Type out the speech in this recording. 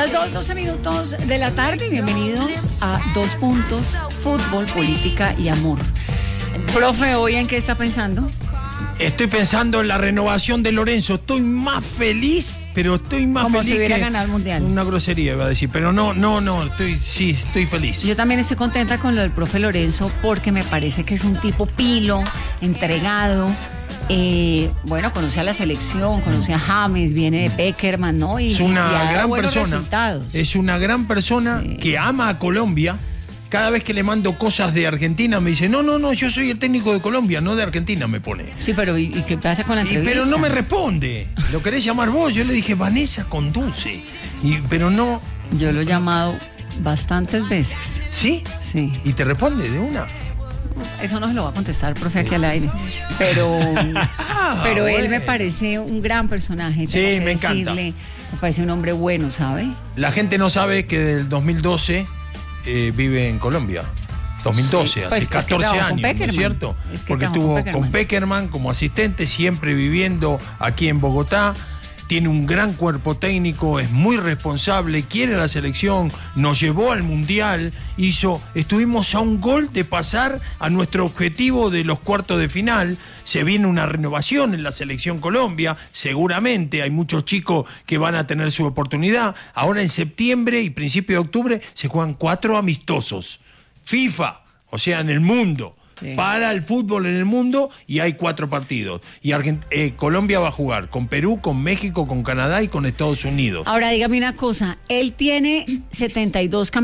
las 2:12 de la tarde, bienvenidos a 2 Puntos, fútbol, política y amor. Profe, ¿hoy en qué está pensando? Estoy pensando en la renovación de Lorenzo. Estoy más feliz, pero estoy más como feliz si hubiera que ganado el Mundial. Una grosería iba a decir, pero no, estoy feliz. Yo también estoy contenta con lo del profe Lorenzo porque me parece que es un tipo pilo, entregado. Bueno, conoce a la selección, conoce a James, viene de Peckerman, ¿no? Y es una ha dado gran buenos persona. resultados. Es una gran persona, sí, que ama a Colombia. Cada vez que le mando cosas de Argentina me dice, no, yo soy el técnico de Colombia, no de Argentina, me pone. Sí, pero ¿y qué pasa con la entrevista? Pero no me responde. ¿Lo querés llamar vos? Yo le dije, Vanessa conduce. Pero no. Yo lo he llamado bastantes veces. ¿Sí? Sí. ¿Y te responde de una? Eso no se lo va a contestar, profe, aquí al aire. Pero bueno. Él me parece un gran personaje. Sí, me encanta. Me parece un hombre bueno, ¿sabe? La gente no sabe que del 2012 vive en Colombia. 2012, sí, hace 14 años, ¿no es cierto? Porque estuvo con Peckerman como asistente, siempre viviendo aquí en Bogotá. Tiene un gran cuerpo técnico, es muy responsable, quiere la selección, nos llevó al Mundial, estuvimos a un gol de pasar a nuestro objetivo de los cuartos de final. Se viene una renovación en la selección Colombia, seguramente hay muchos chicos que van a tener su oportunidad. Ahora en septiembre y principio de octubre se juegan 4 amistosos. FIFA, o sea, en el mundo. Sí. Para el fútbol en el mundo, y hay 4 partidos. Y Colombia va a jugar con Perú, con México, con Canadá y con Estados Unidos. Ahora dígame una cosa, él tiene 72